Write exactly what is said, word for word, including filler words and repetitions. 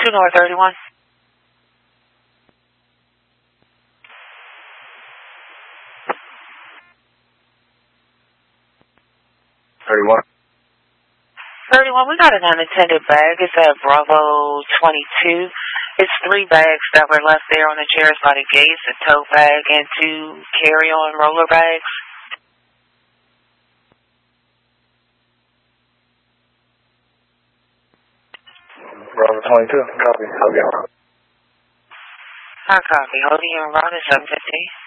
two North thirty-one. thirty-one. thirty-one, we got an unattended bag. It's at Bravo twenty-two. It's three bags that were left there on the chairs by the gates, a tote bag and two carry-on roller bags. Bravo twenty-two, copy. I'll be on. I copy. Holding you around at seven fifteen.